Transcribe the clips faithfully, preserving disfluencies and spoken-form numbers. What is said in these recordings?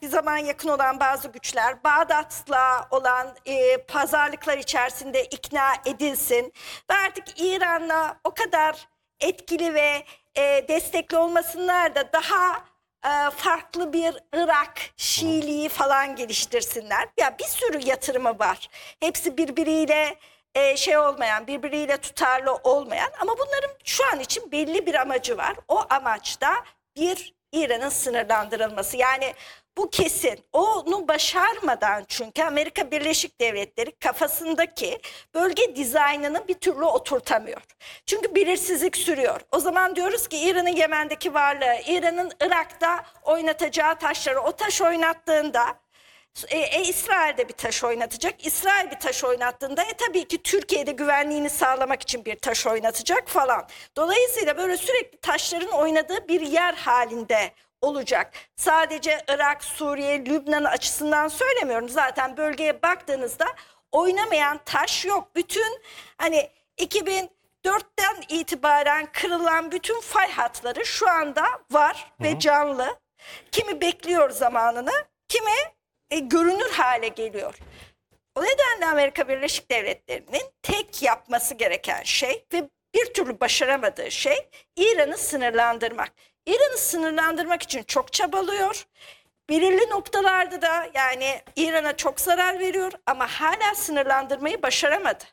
bir zaman yakın olan bazı güçler Bağdat'la olan e, pazarlıklar içerisinde ikna edilsin ve artık İran'la o kadar etkili ve e, destekli olmasınlar da daha e, farklı bir Irak Şiiliği falan geliştirsinler. Ya bir sürü yatırımı var. Hepsi birbiriyle e, şey olmayan, birbiriyle tutarlı olmayan ama bunların şu an için belli bir amacı var. O amaç da bir İran'ın sınırlandırılması. Yani bu kesin. Onu başarmadan çünkü Amerika Birleşik Devletleri kafasındaki bölge dizaynını bir türlü oturtamıyor. Çünkü belirsizlik sürüyor. O zaman diyoruz ki İran'ın Yemen'deki varlığı, İran'ın Irak'ta oynatacağı taşları, o taş oynattığında E, e, İsrail'de bir taş oynatacak. İsrail bir taş oynattığında e, tabii ki Türkiye'de güvenliğini sağlamak için bir taş oynatacak falan. Dolayısıyla böyle sürekli taşların oynadığı bir yer halinde olacak. Sadece Irak, Suriye, Lübnan açısından söylemiyorum. Zaten bölgeye baktığınızda oynamayan taş yok. Bütün hani iki bin dörtten itibaren kırılan bütün fay hatları şu anda var Hı. ve canlı. Kimi bekliyor zamanını, kimi E, görünür hale geliyor. O nedenle Amerika Birleşik Devletleri'nin tek yapması gereken şey ve bir türlü başaramadığı şey İran'ı sınırlandırmak. İran'ı sınırlandırmak için çok çabalıyor. Belirli noktalarda da yani İran'a çok zarar veriyor ama hala sınırlandırmayı başaramadı.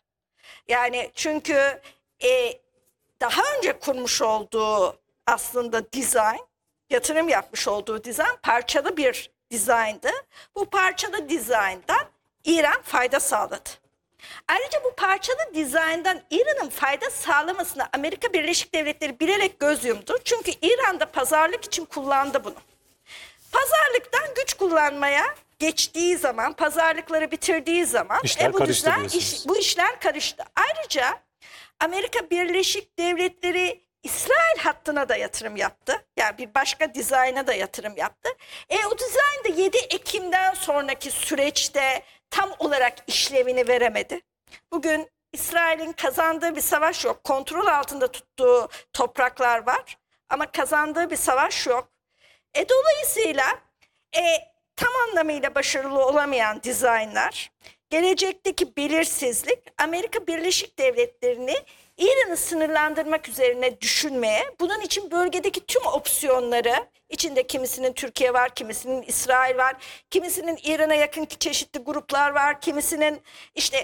Yani çünkü e, daha önce kurmuş olduğu aslında dizayn, yatırım yapmış olduğu dizayn parçalı bir dizayndı. Bu parçalı dizayndan İran fayda sağladı. Ayrıca bu parçalı dizayndan İran'ın fayda sağlamasına Amerika Birleşik Devletleri bilerek göz yumdu. Çünkü İran'da pazarlık için kullandı bunu. Pazarlıktan güç kullanmaya geçtiği zaman, pazarlıkları bitirdiği zaman işler e, bu, karıştı düzen, iş, bu işler karıştı. Ayrıca Amerika Birleşik Devletleri İsrail hattına da yatırım yaptı. Yani bir başka dizayna da yatırım yaptı. E o dizayn da yedi Ekim'den sonraki süreçte tam olarak işlevini veremedi. Bugün İsrail'in kazandığı bir savaş yok. Kontrol altında tuttuğu topraklar var ama kazandığı bir savaş yok. E dolayısıyla e, tam anlamıyla başarılı olamayan dizaynlar, gelecekteki belirsizlik Amerika Birleşik Devletleri'ni İran'ı sınırlandırmak üzerine düşünmeye, bunun için bölgedeki tüm opsiyonları, içinde kimisinin Türkiye var, kimisinin İsrail var, kimisinin İran'a yakın çeşitli gruplar var, kimisinin işte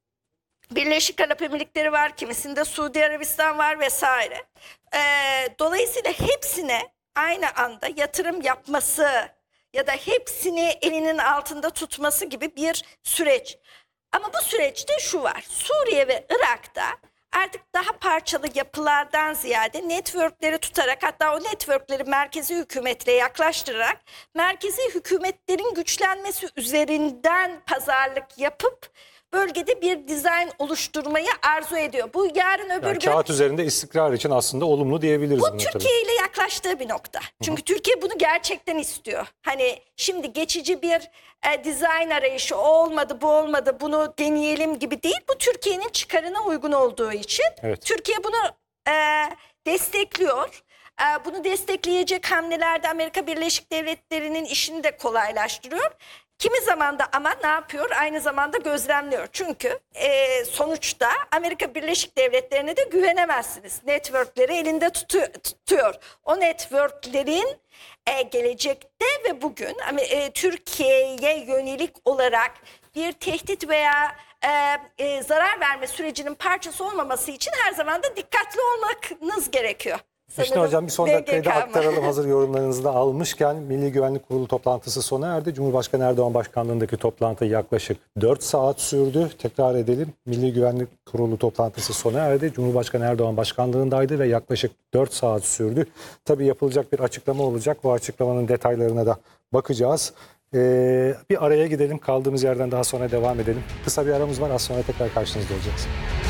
Birleşik Arap Emirlikleri var, kimisinde Suudi Arabistan var vesaire. Ee, dolayısıyla hepsine aynı anda yatırım yapması ya da hepsini elinin altında tutması gibi bir süreç. Ama bu süreçte şu var, Suriye ve Irak'ta artık daha parçalı yapılardan ziyade networkleri tutarak, hatta o networkleri merkezi hükümetle yaklaştırarak merkezi hükümetlerin güçlenmesi üzerinden pazarlık yapıp bölgede bir dizayn oluşturmayı arzu ediyor. Bu yarın öbür yani gün... Kağıt üzerinde istikrar için aslında olumlu diyebiliriz. Bu Türkiye ile yaklaştığı bir nokta. Çünkü Hı-hı. Türkiye bunu gerçekten istiyor. Hani şimdi geçici bir e, dizayn arayışı, o olmadı, bu olmadı, bunu deneyelim gibi değil. Bu Türkiye'nin çıkarına uygun olduğu için evet. Türkiye bunu e, destekliyor. E, bunu destekleyecek hamlelerde Amerika Birleşik Devletleri'nin işini de kolaylaştırıyor. Kimi zaman da ama ne yapıyor? Aynı zamanda gözlemliyor. Çünkü e, sonuçta Amerika Birleşik Devletleri'ne de güvenemezsiniz. Networkleri elinde tutuyor. tutuyor. O networklerin e, gelecekte ve bugün e, Türkiye'ye yönelik olarak bir tehdit veya e, e, zarar verme sürecinin parçası olmaması için her zaman da dikkatli olmanız gerekiyor. İşte hocam bir son dakikayı da aktaralım hazır yorumlarınızı da almışken. Milli Güvenlik Kurulu toplantısı sona erdi. Cumhurbaşkanı Erdoğan başkanlığındaki toplantı yaklaşık dört saat sürdü. Tekrar edelim. Milli Güvenlik Kurulu toplantısı sona erdi. Cumhurbaşkanı Erdoğan başkanlığındaydı ve yaklaşık dört saat sürdü. Tabii yapılacak bir açıklama olacak. Bu açıklamanın detaylarına da bakacağız. Ee, bir araya gidelim. Kaldığımız yerden daha sonra devam edelim. Kısa bir aramız var. Az sonra tekrar karşınızda olacağız.